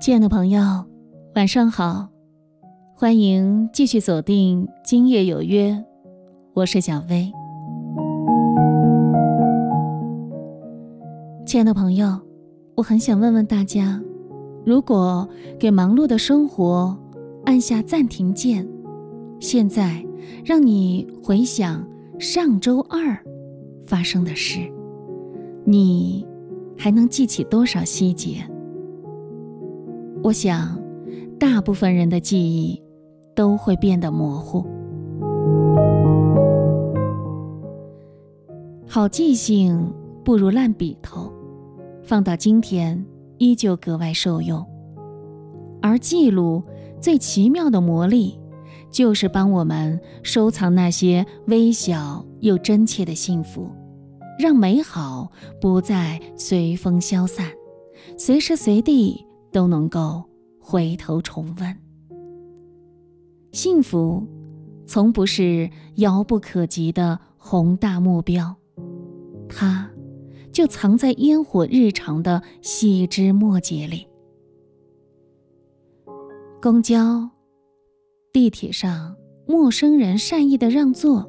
亲爱的朋友，晚上好，欢迎继续锁定今夜有约，我是小薇。亲爱的朋友，我很想问问大家，如果给忙碌的生活按下暂停键，现在让你回想上周二发生的事，你还能记起多少细节？我想大部分人的记忆都会变得模糊。好记性不如烂笔头，放到今天依旧格外受用。而记录最奇妙的魔力，就是帮我们收藏那些微小又真切的幸福，让美好不再随风消散，随时随地都能够回头重温。幸福从不是遥不可及的宏大目标，它就藏在烟火日常的细枝末节里。公交、地铁上，陌生人善意的让座；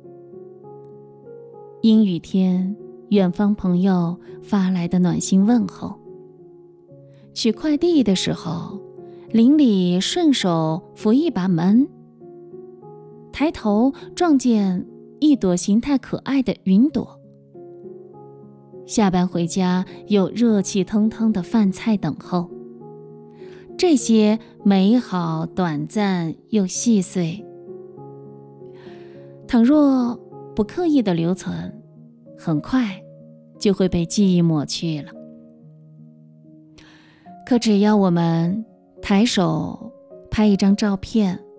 阴雨天，远方朋友发来的暖心问候；取快递的时候，邻里顺手扶一把门；抬头撞见一朵形态可爱的云朵；下班回家有热气腾腾的饭菜等候。这些美好短暂又细碎，倘若不刻意的留存，很快就会被记忆抹去了。可只要我们抬手拍一张照片，